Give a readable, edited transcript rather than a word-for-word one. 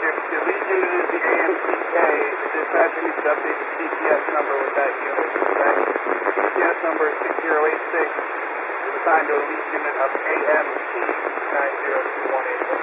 The lead unit is the AMCK. The dispatcher needs to update the CPS number with that unit. Okay? CPS number is 6086. Is assigned to a lead unit of AMC 90218.